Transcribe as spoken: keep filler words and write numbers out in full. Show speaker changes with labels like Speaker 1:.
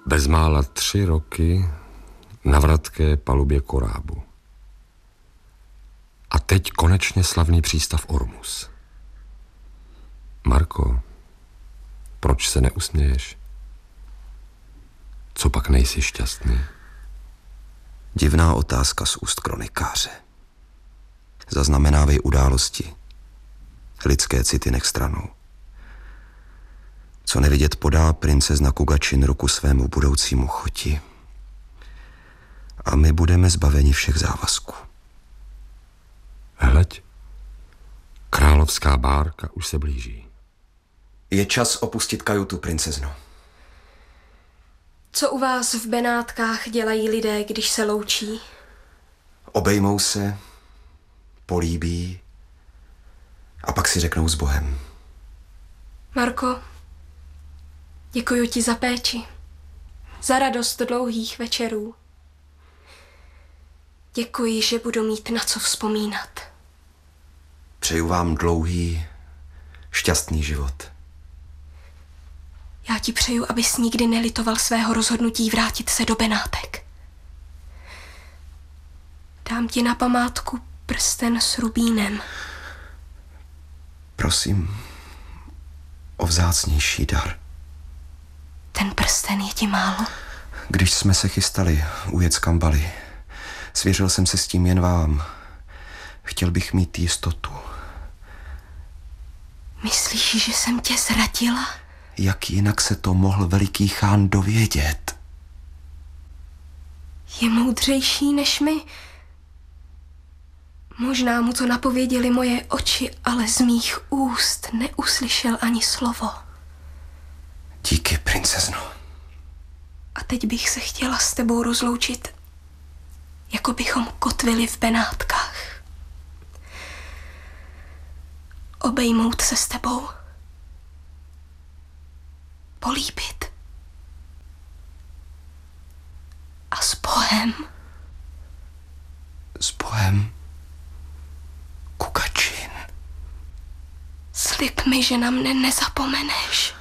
Speaker 1: Bezmála tři roky na vratké palubě korábu. A teď konečně slavný přístav Ormus. Marko, proč se neusměješ? Co pak nejsi šťastný?
Speaker 2: Divná otázka z úst kronikáře. Zaznamenávej události. Lidské city nech stranou. Co nevidět podá princezna Kugačin ruku svému budoucímu choti. A my budeme zbaveni všech závazků.
Speaker 1: Hleď, královská bárka už se blíží.
Speaker 2: Je čas opustit kajutu, princezno.
Speaker 3: Co u vás v Benátkách dělají lidé, když se loučí?
Speaker 2: Obejmou se, políbí a pak si řeknou s Bohem.
Speaker 3: Marko, děkuji ti za péči, za radost dlouhých večerů. Děkuji, že budu mít na co vzpomínat.
Speaker 2: Přeju vám dlouhý, šťastný život.
Speaker 3: Já ti přeju, abys nikdy nelitoval svého rozhodnutí vrátit se do Benátek. Dám ti na památku prsten s rubínem.
Speaker 2: Prosím o vzácnější dar.
Speaker 3: Ten prsten je ti málo?
Speaker 2: Když jsme se chystali ujet z Kambaly, svěřil jsem se s tím jen vám. Chtěl bych mít jistotu.
Speaker 3: Myslíš, že jsem tě zradila?
Speaker 2: Jak jinak se to mohl veliký chán dovědět?
Speaker 3: Je moudřejší než my. Možná mu to napověděly moje oči, ale z mých úst neuslyšel ani slovo.
Speaker 2: Díky, princezno.
Speaker 3: A teď bych se chtěla s tebou rozloučit, jako bychom kotvili v Benátkách. Obejmout se s tebou. Políbit. A s Bohem.
Speaker 2: S Bohem. Kugačin.
Speaker 3: Slib mi, že na mne nezapomeneš.